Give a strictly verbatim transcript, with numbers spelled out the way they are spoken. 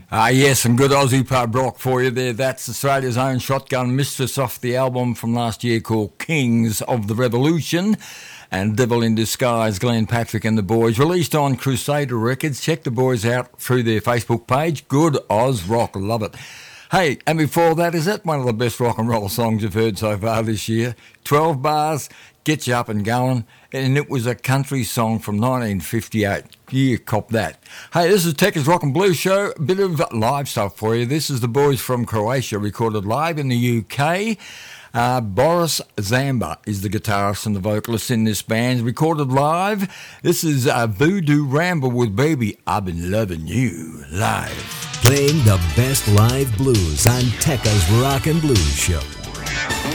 Ah, yes, some good Aussie pub rock for you there. That's Australia's own Shotgun Mistress off the album from last year called Kings of the Revolution. And Devil in Disguise, Glenn Patrick and the Boys, released on Crusader Records. Check the boys out through their Facebook page. Good Oz rock, love it. Hey, and before that, is that one of the best rock and roll songs you've heard so far this year? twelve bars, gets you up and going, and it was a country song from nineteen fifty-eight. Yeah, cop that. Hey, this is Tekka's Rock and Blues Show, a bit of live stuff for you. This is the boys from Croatia, recorded live in the U K. Uh, Boris Zamba is the guitarist and the vocalist in this band, recorded live. This is uh, Voodoo Ramble with Baby, I've Been Loving You, live. Playing the best live blues on Tekka's Rock and Blues Show.